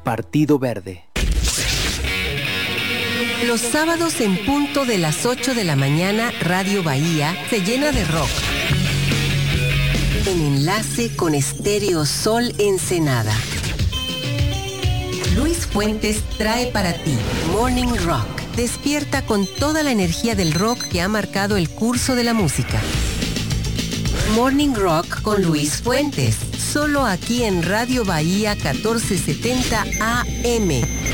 Partido Verde. Los sábados en punto de las 8 de la mañana, Radio Bahía se llena de rock. En enlace con Estéreo Sol Ensenada. Luis Fuentes trae para ti Morning Rock. Despierta con toda la energía del rock que ha marcado el curso de la música. Morning Rock con Luis Fuentes. Solo aquí en Radio Bahía 1470 AM.